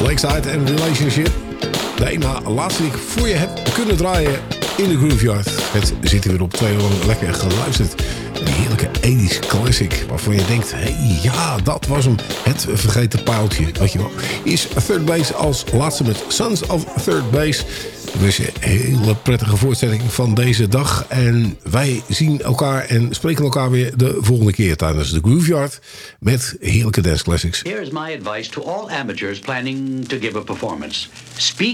Lakeside and Relationship. De ene laatste die ik voor je heb kunnen draaien in de Grooveyard. Het zit er weer op 2 uur lekker geluisterd. Een heerlijke 80s classic waarvan je denkt, hey, ja, dat was hem. Het vergeten paaltje, weet je wel. Is Third Base als laatste met Sons of Third Base. Dus een hele prettige voorstelling van deze dag. En wij zien elkaar en spreken elkaar weer de volgende keer tijdens de Grooveyard met heerlijke dance classics. Here is my advice to all amateurs planning to give a performance. Speak